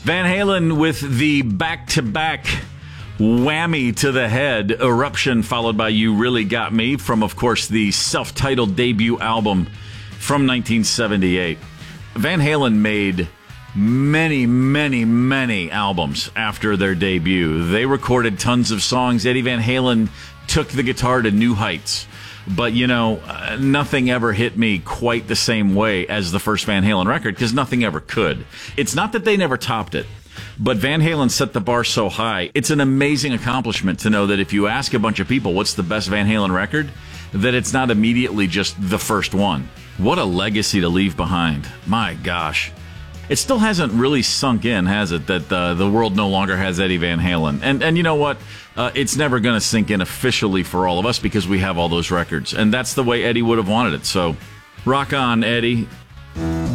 Van Halen with the back-to-back whammy to the head, Eruption, followed by You Really Got Me, from, of course, the self-titled debut album from 1978. Van Halen made many, many, many albums after their debut. They recorded tons of songs. Eddie Van Halen took the guitar to new heights. But, nothing ever hit me quite the same way as the first Van Halen record, because nothing ever could. It's not that they never topped it, but Van Halen set the bar so high. It's an amazing accomplishment to know that if you ask a bunch of people what's the best Van Halen record, that it's not immediately just the first one. What a legacy to leave behind. My gosh. It still hasn't really sunk in, has it, that the world no longer has Eddie Van Halen. And you know what? It's never going to sink in officially for all of us because we have all those records. And that's the way Eddie would have wanted it. So rock on, Eddie.